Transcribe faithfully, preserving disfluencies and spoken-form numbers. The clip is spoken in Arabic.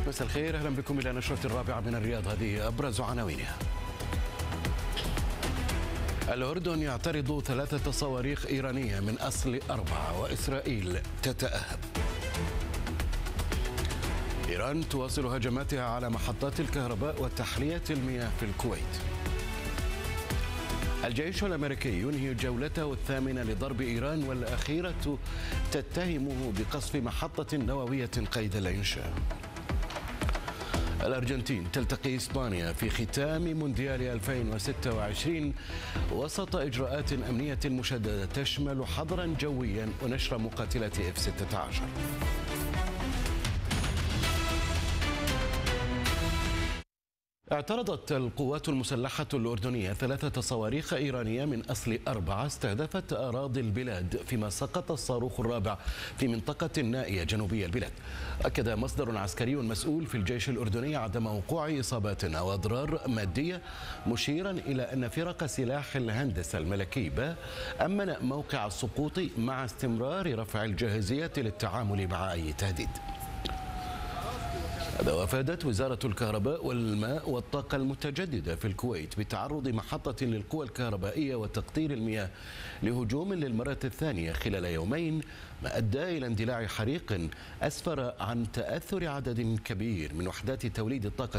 مساء الخير، أهلا بكم إلى نشرة الرابعة من الرياض. هذه أبرز عناوينها. الأردن يعترض ثلاثة صواريخ إيرانية من أصل أربعة وإسرائيل تتأهب. إيران تواصل هجماتها على محطات الكهرباء وتحلية المياه في الكويت. الجيش الأمريكي ينهي جولته الثامنة لضرب إيران والأخيرة تتهمه بقصف محطة نووية قيد الإنشاء. الأرجنتين تلتقي إسبانيا في ختام مونديال ألفين وستة وعشرين وسط إجراءات أمنية مشددة تشمل حظرا جويا ونشر مقاتلات إف ستة عشر. اعترضت القوات المسلحة الأردنية ثلاثة صواريخ إيرانية من أصل أربعة استهدفت أراضي البلاد، فيما سقط الصاروخ الرابع في منطقة نائية جنوبية البلاد. أكد مصدر عسكري مسؤول في الجيش الأردني عدم وقوع إصابات أو أضرار مادية، مشيرا إلى أن فرق سلاح الهندسة الملكي ب أمن موقع السقوط مع استمرار رفع الجاهزية للتعامل مع أي تهديد. هذا وافادت وزارة الكهرباء والماء والطاقة المتجددة في الكويت بتعرض محطة للقوى الكهربائية وتقطير المياه لهجوم للمرة الثانية خلال يومين، ما أدى إلى اندلاع حريق أسفر عن تأثر عدد كبير من وحدات توليد الطاقة